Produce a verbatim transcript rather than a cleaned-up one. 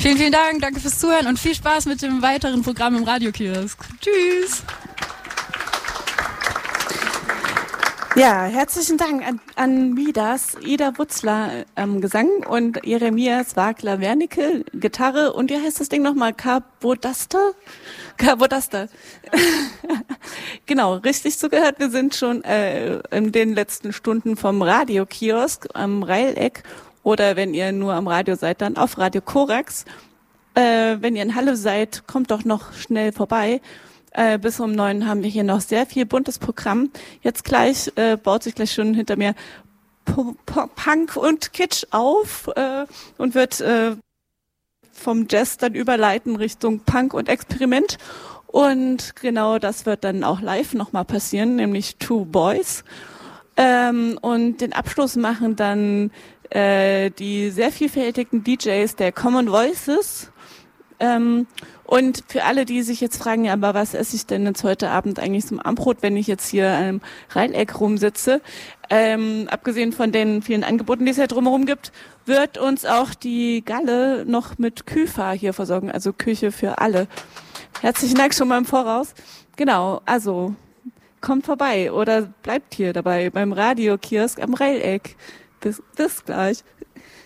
Vielen, vielen Dank, danke fürs Zuhören und viel Spaß mit dem weiteren Programm im Radiokiosk. Tschüss! Ja, herzlichen Dank an, an Midas, Ida Wutzler am ähm, Gesang und Jeremias Wagler-Wernicke, Gitarre und wie heißt das Ding nochmal? Carbodaster? Carbodaster. Genau, richtig zugehört. Wir sind schon äh, in den letzten Stunden vom Radiokiosk am Reileck oder wenn ihr nur am Radio seid, dann auf Radio Korax. Äh, wenn ihr in Halle seid, kommt doch noch schnell vorbei. Äh, bis um neun haben wir hier noch sehr viel buntes Programm. Jetzt gleich äh, baut sich gleich schon hinter mir P- P- Punk und Kitsch auf äh, und wird äh, vom Jazz dann überleiten Richtung Punk und Experiment. Und genau das wird dann auch live nochmal passieren, nämlich Two Boys. Ähm, und den Abschluss machen dann äh, die sehr vielfältigen D Js der Common Voices. Ähm, und für alle, die sich jetzt fragen, ja, aber was esse ich denn jetzt heute Abend eigentlich zum Abendbrot, wenn ich jetzt hier am Rheineck rumsitze? Ähm, abgesehen von den vielen Angeboten, die es ja drumherum gibt, wird uns auch die Galle noch mit Küfa hier versorgen, also Küche für alle. Herzlichen Dank schon mal im Voraus. Genau, also kommt vorbei oder bleibt hier dabei beim Radiokiosk am Rheineck. Bis, bis gleich.